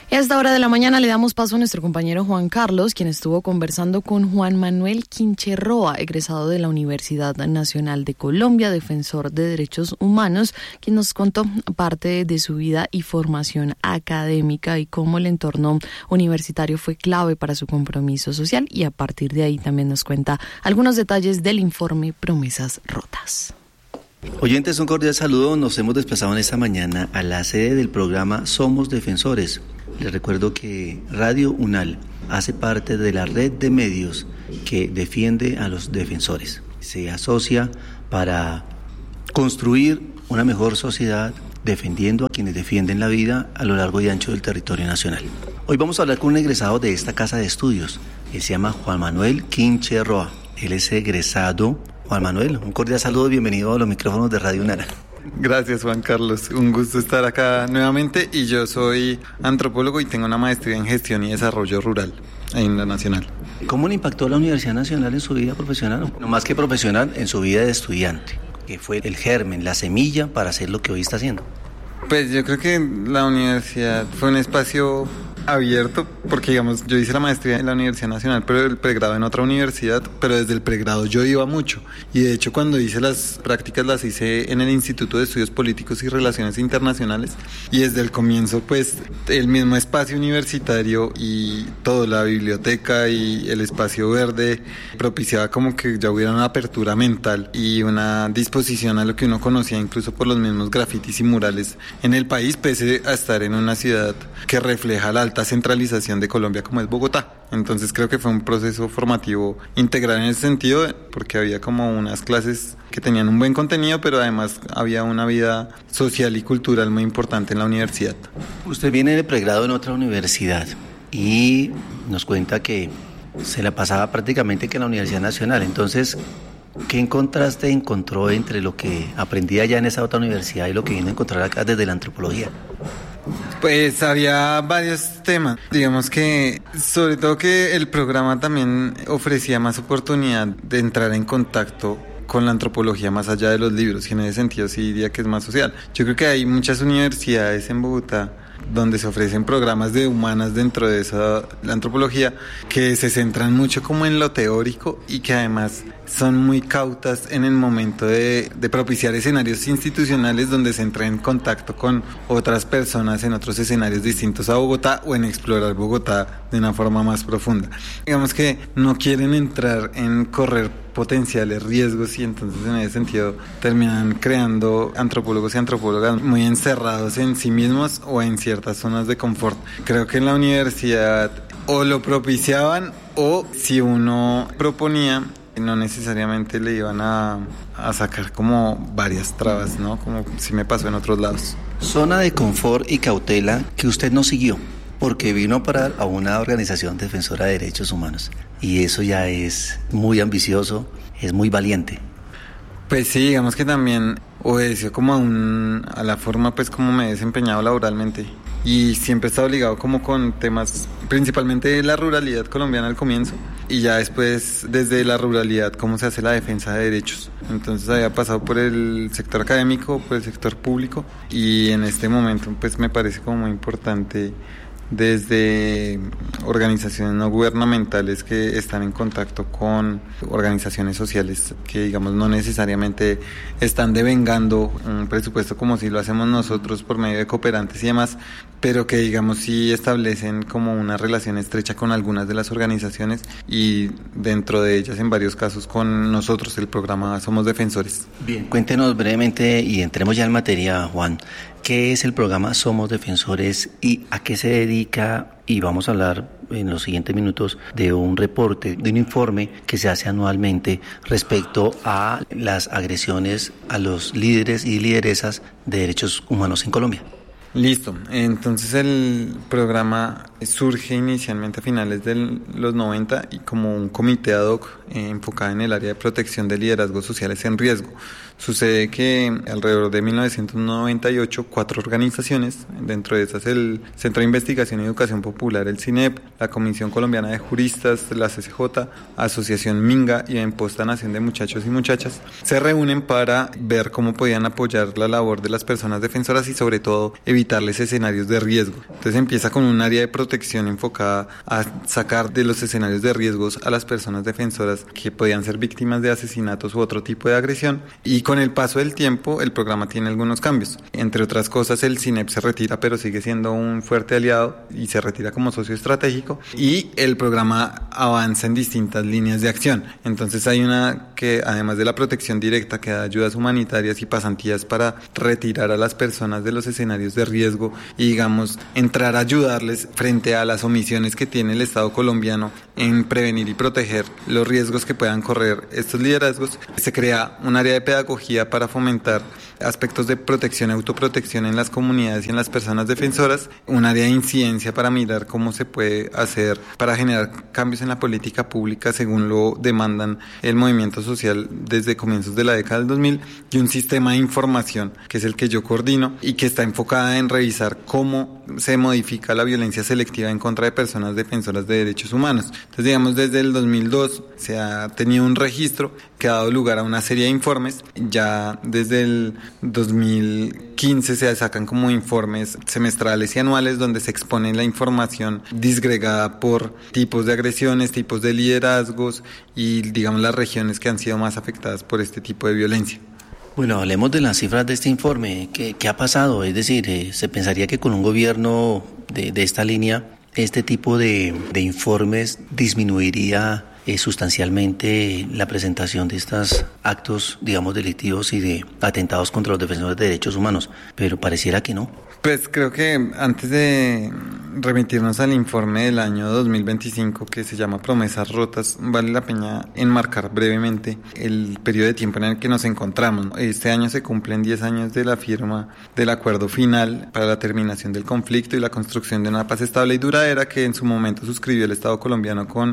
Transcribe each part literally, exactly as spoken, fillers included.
Y a esta hora de la mañana le damos paso a nuestro compañero Juan Carlos, quien estuvo conversando con Juan Manuel Quinche Roa, egresado de la Universidad Nacional de Colombia, defensor de derechos humanos, quien nos contó parte de su vida y formación académica y cómo el entorno universitario fue clave para su compromiso social, y a partir de ahí también nos cuenta algunos detalles del informe Promesas Rotas. Oyentes, un cordial saludo. Nos hemos desplazado en esta mañana a la sede del programa Somos Defensores. Les recuerdo que Radio UNAL hace parte de la red de medios que defiende a los defensores. Se asocia para construir una mejor sociedad defendiendo a quienes defienden la vida a lo largo y ancho del territorio nacional. Hoy vamos a hablar con un egresado de esta casa de estudios. Él se llama Juan Manuel Quinche Roa. Él es egresado. Juan Manuel, un cordial saludo y bienvenido a los micrófonos de Radio UNAL. Gracias, Juan Carlos, un gusto estar acá nuevamente, y yo soy antropólogo y tengo una maestría en gestión y desarrollo rural en la Nacional. ¿Cómo le impactó la Universidad Nacional en su vida profesional? No más que profesional, en su vida de estudiante, que fue el germen, la semilla para hacer lo que hoy está haciendo. Pues yo creo que la universidad fue un espacio abierto, porque digamos, yo hice la maestría en la Universidad Nacional, pero el pregrado en otra universidad, pero desde el pregrado yo iba mucho, y de hecho cuando hice las prácticas las hice en el Instituto de Estudios Políticos y Relaciones Internacionales, y desde el comienzo pues el mismo espacio universitario y toda la biblioteca y el espacio verde propiciaba como que ya hubiera una apertura mental y una disposición a lo que uno conocía incluso por los mismos grafitis y murales en el país, pese a estar en una ciudad que refleja la alta centralización de Colombia como es Bogotá. Entonces creo que fue un proceso formativo integral en ese sentido, porque había como unas clases que tenían un buen contenido, pero además había una vida social y cultural muy importante en la universidad. Usted viene de pregrado en otra universidad y nos cuenta que se la pasaba prácticamente que en la Universidad Nacional. Entonces, ¿qué contraste encontró entre lo que aprendía allá en esa otra universidad y lo que vino a encontrar acá desde la antropología? Pues había varios temas, digamos que sobre todo que el programa también ofrecía más oportunidad de entrar en contacto con la antropología más allá de los libros, y en ese sentido sí diría que es más social. Yo creo que hay muchas universidades en Bogotá donde se ofrecen programas de humanas dentro de esa la antropología que se centran mucho como en lo teórico y que además son muy cautas en el momento de, de propiciar escenarios institucionales donde se entra en contacto con otras personas en otros escenarios distintos a Bogotá, o en explorar Bogotá de una forma más profunda. Digamos que no quieren entrar en correr potenciales riesgos, y entonces en ese sentido terminan creando antropólogos y antropólogas muy encerrados en sí mismos o en ciertas zonas de confort. Creo que en la universidad o lo propiciaban, o si uno proponía, no necesariamente le iban a, a sacar como varias trabas, ¿no? Como si me pasó en otros lados. Zona de confort y cautela que usted no siguió, porque vino a parar a una organización defensora de derechos humanos, y eso ya es muy ambicioso, es muy valiente. Pues sí, digamos que también obedeció como a, un, a la forma pues como me he desempeñado laboralmente, y siempre he estado ligado como con temas principalmente de la ruralidad colombiana al comienzo, y ya después desde la ruralidad cómo se hace la defensa de derechos. Entonces había pasado por el sector académico, por el sector público, y en este momento pues me parece como muy importante desde organizaciones no gubernamentales que están en contacto con organizaciones sociales que digamos no necesariamente están devengando un presupuesto como si lo hacemos nosotros por medio de cooperantes y demás, pero que digamos sí establecen como una relación estrecha con algunas de las organizaciones, y dentro de ellas en varios casos con nosotros, el programa Somos Defensores. Bien, cuéntenos brevemente y entremos ya en materia, Juan. ¿Qué es el programa Somos Defensores y a qué se dedica? Y vamos a hablar en los siguientes minutos de un reporte, de un informe que se hace anualmente respecto a las agresiones a los líderes y lideresas de derechos humanos en Colombia. Listo, entonces el programa surge inicialmente a finales de los noventa y como un comité ad hoc eh, enfocado en el área de protección de liderazgos sociales en riesgo. Sucede que alrededor de mil novecientos noventa y ocho, cuatro organizaciones, dentro de esas el Centro de Investigación y Educación Popular, el CINEP, la Comisión Colombiana de Juristas, la C C J, Asociación Minga y Imposta Nación de Muchachos y Muchachas, se reúnen para ver cómo podían apoyar la labor de las personas defensoras y sobre todo evitarles escenarios de riesgo. Entonces empieza con un área de protección enfocada a sacar de los escenarios de riesgos a las personas defensoras que podían ser víctimas de asesinatos u otro tipo de agresión, y con el paso del tiempo el programa tiene algunos cambios. Entre otras cosas, el CINEP se retira, pero sigue siendo un fuerte aliado y se retira como socio estratégico, y el programa avanza en distintas líneas de acción. Entonces hay una que, además de la protección directa, que da ayudas humanitarias y pasantías para retirar a las personas de los escenarios de riesgo y, digamos, entrar a ayudarles frente a las omisiones que tiene el Estado colombiano en prevenir y proteger los riesgos que puedan correr estos liderazgos. Se crea un área de pedagogía para fomentar aspectos de protección y autoprotección en las comunidades y en las personas defensoras, un área de incidencia para mirar cómo se puede hacer para generar cambios en la política pública según lo demandan el movimiento social desde comienzos de la década del dos mil, y un sistema de información que es el que yo coordino y que está enfocada en revisar cómo se modifica la violencia selectiva en contra de personas defensoras de derechos humanos. Entonces, digamos, desde el dos mil dos se ha tenido un registro que ha dado lugar a una serie de informes. Ya desde el dos mil quince se sacan como informes semestrales y anuales donde se expone la información disgregada por tipos de agresiones, tipos de liderazgos y, digamos, las regiones que han sido más afectadas por este tipo de violencia. Bueno, hablemos de las cifras de este informe. ¿Qué, qué ha pasado? Es decir, eh, se pensaría que con un gobierno de, de esta línea, este tipo de, de informes disminuiría eh, sustancialmente la presentación de estos actos, digamos, delictivos y de atentados contra los defensores de derechos humanos, pero pareciera que no. Pues creo que antes de remitirnos al informe del año dos mil veinticinco, que se llama Promesas Rotas, vale la pena enmarcar brevemente el periodo de tiempo en el que nos encontramos. Este año se cumplen diez años de la firma del acuerdo final para la terminación del conflicto y la construcción de una paz estable y duradera que en su momento suscribió el Estado colombiano con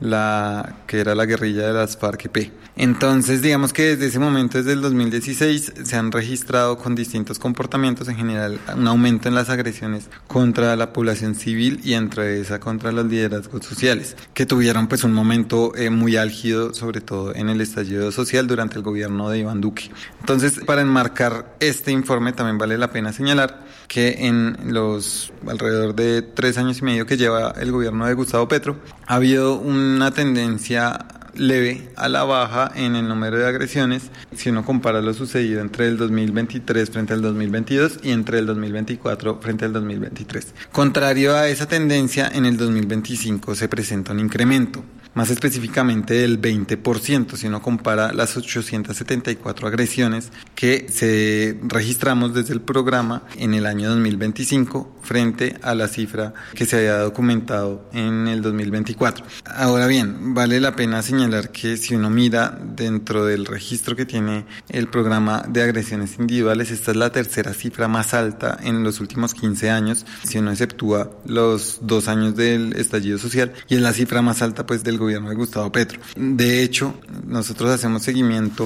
la que era la guerrilla de las FARC-E P. Entonces, digamos que desde ese momento, desde el dos mil dieciséis, se han registrado con distintos comportamientos, en general una aumento en las agresiones contra la población civil y entre esa contra los liderazgos sociales, que tuvieron pues un momento eh, muy álgido, sobre todo en el estallido social durante el gobierno de Iván Duque. Entonces, para enmarcar este informe también vale la pena señalar que en los alrededor de tres años y medio que lleva el gobierno de Gustavo Petro, ha habido una tendencia leve a la baja en el número de agresiones si uno compara lo sucedido entre el dos mil veintitrés frente al dos mil veintidós y entre el dos mil veinticuatro frente al dos mil veintitrés. Contrario a esa tendencia, en el dos mil veinticinco se presenta un incremento, más específicamente del veinte por ciento, si uno compara las ochocientas setenta y cuatro agresiones que se registramos desde el programa en el año dos mil veinticinco frente a la cifra que se había documentado en el dos mil veinticuatro. Ahora bien, vale la pena señalar que si uno mira dentro del registro que tiene el programa de agresiones individuales, esta es la tercera cifra más alta en los últimos quince años, si uno exceptúa los dos años del estallido social, y es la cifra más alta pues del gobierno de Gustavo Petro. De hecho, nosotros hacemos seguimiento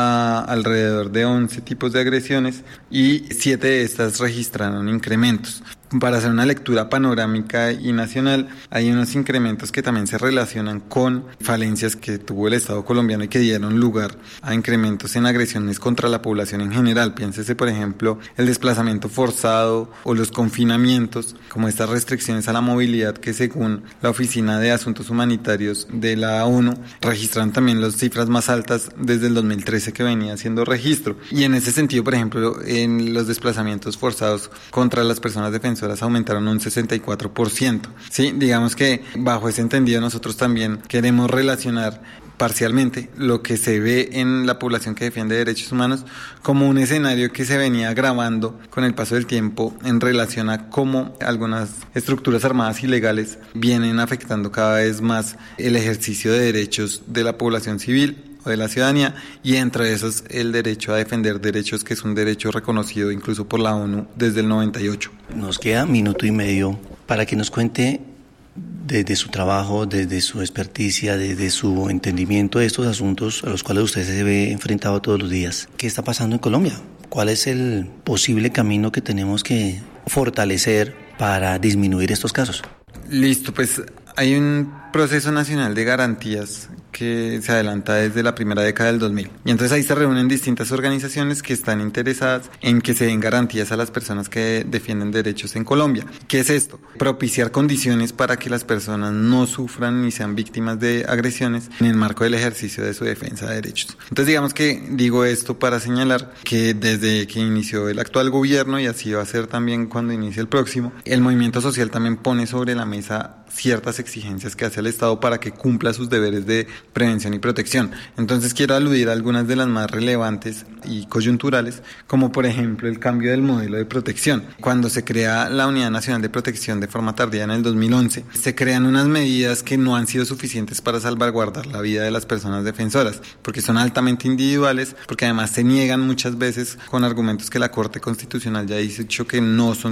a alrededor de once tipos de agresiones y siete de estas registraron incrementos. Para hacer una lectura panorámica y nacional, hay unos incrementos que también se relacionan con falencias que tuvo el Estado colombiano y que dieron lugar a incrementos en agresiones contra la población en general. Piénsese, por ejemplo, el desplazamiento forzado o los confinamientos, como estas restricciones a la movilidad que, según la Oficina de Asuntos Humanitarios de la ONU, registran también las cifras más altas desde el dos mil trece que venía haciendo registro. Y en ese sentido, por ejemplo, en los desplazamientos forzados contra las personas defensoras aumentaron un sesenta y cuatro por ciento. Sí, digamos que bajo ese entendido nosotros también queremos relacionar parcialmente lo que se ve en la población que defiende derechos humanos como un escenario que se venía agravando con el paso del tiempo en relación a cómo algunas estructuras armadas ilegales vienen afectando cada vez más el ejercicio de derechos de la población civil de la ciudadanía, y entre esos el derecho a defender derechos, que es un derecho reconocido incluso por la ONU desde el noventa y ocho. Nos queda minuto y medio para que nos cuente desde su trabajo, desde su experticia, desde su entendimiento de estos asuntos a los cuales usted se ve enfrentado todos los días. ¿Qué está pasando en Colombia? ¿Cuál es el posible camino que tenemos que fortalecer para disminuir estos casos? Listo, pues hay un proceso nacional de garantías que se adelanta desde la primera década del dos mil. Y entonces ahí se reúnen distintas organizaciones que están interesadas en que se den garantías a las personas que defienden derechos en Colombia. ¿Qué es esto? Propiciar condiciones para que las personas no sufran ni sean víctimas de agresiones en el marco del ejercicio de su defensa de derechos. Entonces digamos que digo esto para señalar que desde que inició el actual gobierno, y así va a ser también cuando inicie el próximo, el movimiento social también pone sobre la mesa ciertas exigencias que hace el Estado para que cumpla sus deberes de prevención y protección. Entonces quiero aludir a algunas de las más relevantes y coyunturales, como por ejemplo el cambio del modelo de protección. Cuando se crea la Unidad Nacional de Protección de forma tardía en el dos mil once, se crean unas medidas que no han sido suficientes para salvaguardar la vida de las personas defensoras, porque son altamente individuales, porque además se niegan muchas veces con argumentos que la Corte Constitucional ya ha dicho que no son